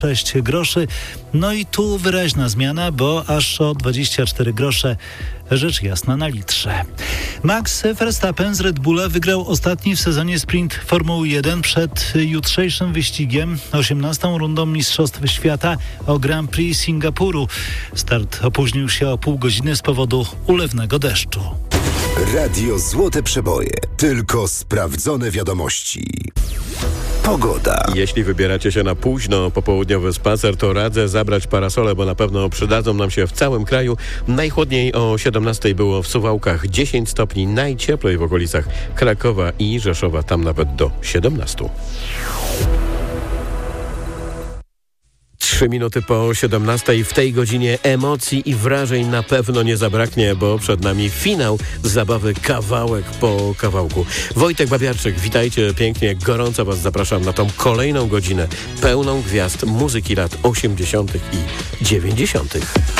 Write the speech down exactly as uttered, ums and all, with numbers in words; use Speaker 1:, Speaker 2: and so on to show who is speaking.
Speaker 1: sześć groszy. No i tu wyraźna zmiana, bo aż o dwadzieścia cztery grosze, rzecz jasna, na litrze. Max Verstappen z Red Bulla wygrał ostatni w sezonie sprint Formuły jeden przed jutrzejszym wyścigiem, osiemnastą rundą Mistrzostw Świata o Grand Prix Singapuru. Start opóźnił się o pół godziny z powodu ulewnego deszczu.
Speaker 2: Radio Złote Przeboje. Tylko sprawdzone wiadomości. Pogoda.
Speaker 3: Jeśli wybieracie się na późno popołudniowy spacer, to radzę zabrać parasole, bo na pewno przydadzą nam się w całym kraju. Najchłodniej o siedemnastej było w Suwałkach, dziesięć stopni, najcieplej w okolicach Krakowa i Rzeszowa, tam nawet do siedemnastu. Trzy minuty po siedemnastej. W tej godzinie emocji i wrażeń na pewno nie zabraknie, bo przed nami finał zabawy kawałek po kawałku. Wojtek Babiarczyk, witajcie pięknie, gorąco Was zapraszam na tą kolejną godzinę pełną gwiazd muzyki lat osiemdziesiątych i dziewięćdziesiątych.